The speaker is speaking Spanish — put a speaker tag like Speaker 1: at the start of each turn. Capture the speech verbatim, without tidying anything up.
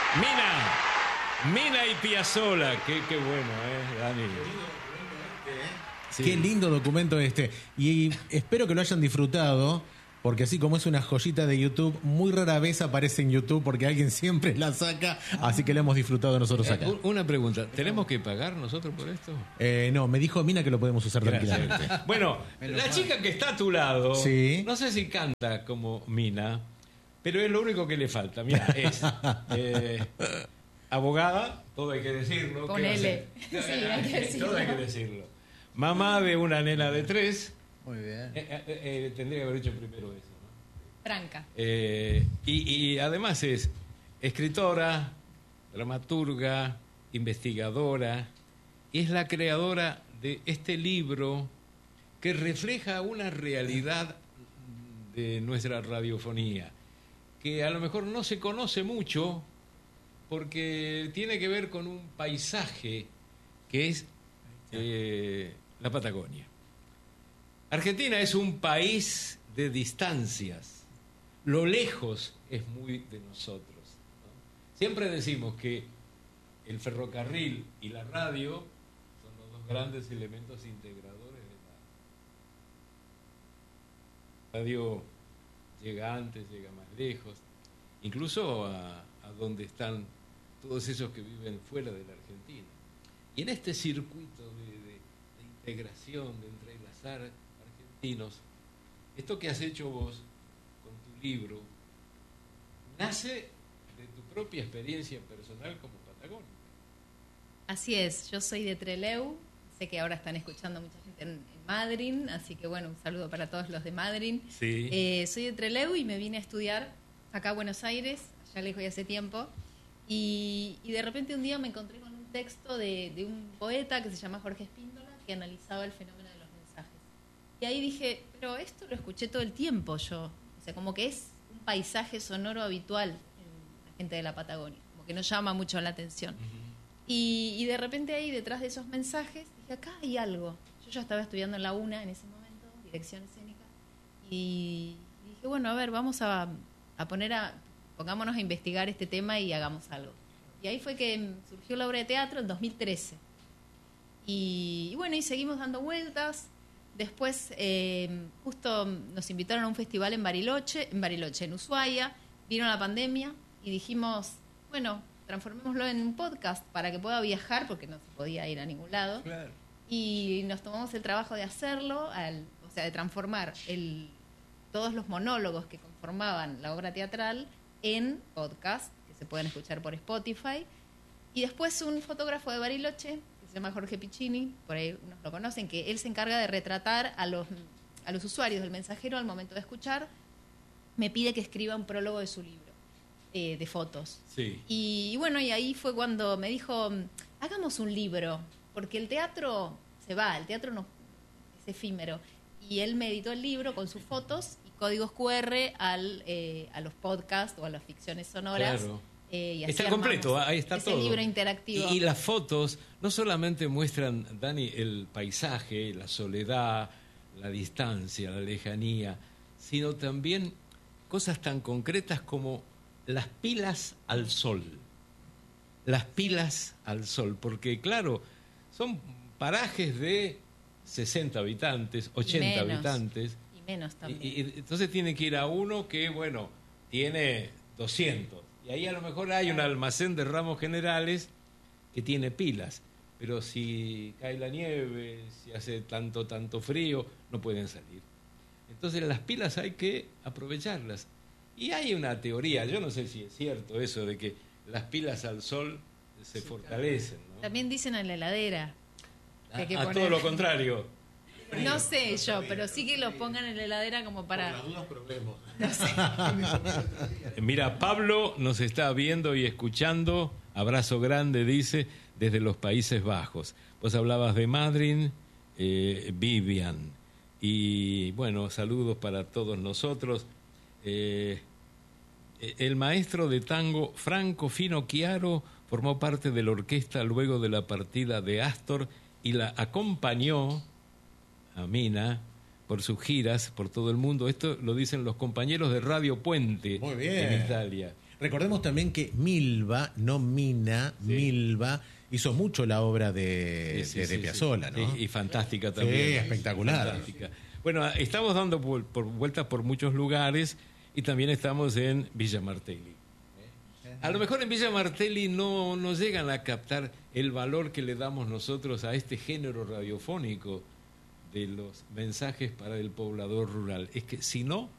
Speaker 1: Mina, Mina y Piazzolla, qué, qué bueno, ¿eh, Dani?
Speaker 2: Sí. Qué lindo documento este. Y espero que lo hayan disfrutado, porque así como es una joyita de YouTube, muy rara vez aparece en YouTube porque alguien siempre la saca, así que lo hemos disfrutado nosotros acá.
Speaker 1: Eh, una pregunta, ¿tenemos que pagar nosotros por esto?
Speaker 2: Eh, no, me dijo Mina que lo podemos usar
Speaker 1: Gracias.
Speaker 2: tranquilamente.
Speaker 1: Bueno, la chica que está a tu lado,
Speaker 2: sí.
Speaker 1: No sé si canta como Mina, pero es lo único que le falta. Mira, es eh, abogada, todo hay que decirlo.
Speaker 3: Con L. Sí, hay que decirlo.
Speaker 1: Todo hay que decirlo. Mamá de una nena de tres.
Speaker 4: Muy bien.
Speaker 1: Eh, eh, eh, tendría que haber hecho primero eso, ¿no?
Speaker 3: Franca.
Speaker 1: Eh, y, y además es escritora, dramaturga, investigadora, y es la creadora de este libro que refleja una realidad de nuestra radiofonía, que a lo mejor no se conoce mucho porque tiene que ver con un paisaje que es eh, la Patagonia. Argentina es un país de distancias. Lo lejos es muy de nosotros, ¿no? Siempre decimos que el ferrocarril y la radio son los dos grandes elementos integradores de la radio. Llega antes, llega más lejos, incluso a, a donde están todos esos que viven fuera de la Argentina. Y en este circuito de, de, de integración, de entrelazar argentinos, esto que has hecho vos con tu libro nace de tu propia experiencia personal como patagónica.
Speaker 3: Así es, yo soy de Trelew, sé que ahora están escuchando mucha gente en, en Madryn, así que bueno, un saludo para todos los de Madryn.
Speaker 1: Sí.
Speaker 3: Eh, soy de Trelew y me vine a estudiar acá a Buenos Aires, allá lejos y hace tiempo, y, y de repente un día me encontré con un texto de, de un poeta que se llama Jorge Espíndola, que analizaba el fenómeno de los mensajes. Y ahí dije, pero esto lo escuché todo el tiempo yo, o sea, como que es un paisaje sonoro habitual en la gente de la Patagonia, como que no llama mucho la atención. Uh-huh. Y, y de repente ahí, detrás de esos mensajes, dije, acá hay algo. Yo ya estaba estudiando en la UNA en ese momento, dirección escénica, y dije, bueno, a ver, vamos a, a poner a, pongámonos a investigar este tema y hagamos algo. Y ahí fue que surgió la obra de teatro en dos mil trece. Y, y bueno, y seguimos dando vueltas. Después, eh, justo nos invitaron a un festival en Bariloche, en Bariloche, en Ushuaia. Vino la pandemia y dijimos, bueno, transformémoslo en un podcast para que pueda viajar, porque no se podía ir a ningún lado.
Speaker 1: Claro.
Speaker 3: Y nos tomamos el trabajo de hacerlo, al, o sea, de transformar el, todos los monólogos que conformaban la obra teatral en podcast, que se pueden escuchar por Spotify. Y después un fotógrafo de Bariloche, que se llama Jorge Piccini, por ahí unos lo conocen, que él se encarga de retratar a los, a los usuarios del Mensajero al momento de escuchar, me pide que escriba un prólogo de su libro. Eh, de fotos.
Speaker 1: Sí.
Speaker 3: Y, y bueno, y ahí fue cuando me dijo, hagamos un libro, porque el teatro se va, el teatro no es efímero. Y él me editó el libro con sus fotos y códigos cu erre al, eh, a los podcasts o a las ficciones sonoras.
Speaker 1: Claro.
Speaker 3: Eh, y así
Speaker 1: está
Speaker 3: armamos
Speaker 1: completo, ahí está
Speaker 3: ese
Speaker 1: todo.
Speaker 3: libro interactivo.
Speaker 1: Y, y las fotos no solamente muestran, Dani, el paisaje, la soledad, la distancia, la lejanía, sino también cosas tan concretas como las pilas al sol. Las pilas al sol, porque claro, son parajes de sesenta habitantes, ochenta
Speaker 3: menos,
Speaker 1: habitantes.
Speaker 3: Y menos también.
Speaker 1: Y, y entonces tiene que ir a uno que, bueno, tiene doscientos. Y ahí a lo mejor hay un almacén de ramos generales que tiene pilas. Pero si cae la nieve, si hace tanto, tanto frío, no pueden salir. Entonces las pilas hay que aprovecharlas. Y hay una teoría, yo no sé si es cierto eso de que las pilas al sol se sí, fortalecen, ¿no?
Speaker 3: También dicen en la heladera.
Speaker 1: Que
Speaker 3: hay que
Speaker 1: a,
Speaker 3: poner...
Speaker 1: a todo lo contrario.
Speaker 3: No sé yo, pero sí que lo pongan en la heladera como para...
Speaker 4: Por las dudas probemos.
Speaker 3: No sé.
Speaker 1: Mira, Pablo nos está viendo y escuchando. Abrazo grande, dice, desde los Países Bajos. Vos hablabas de Madryn, eh, Vivian. Y bueno, saludos para todos nosotros. Eh, el maestro de tango Franco Fino Chiaro formó parte de la orquesta luego de la partida de Astor y la acompañó a Mina por sus giras por todo el mundo. Esto lo dicen los compañeros de Radio Puente.
Speaker 2: Muy bien.
Speaker 1: En Italia.
Speaker 2: Recordemos también que Milva, no Mina, sí. Milva, hizo mucho la obra de, sí, sí, de, de sí, Piazzolla,
Speaker 1: sí.
Speaker 2: ¿no?
Speaker 1: Y, y fantástica también.
Speaker 2: Sí, espectacular.
Speaker 1: Fantástica. Bueno, estamos dando por, por vueltas por muchos lugares y también estamos en Villa Martelli. A lo mejor en Villa Martelli no, no llegan a captar el valor que le damos nosotros a este género radiofónico de los mensajes para el poblador rural. Es que si no,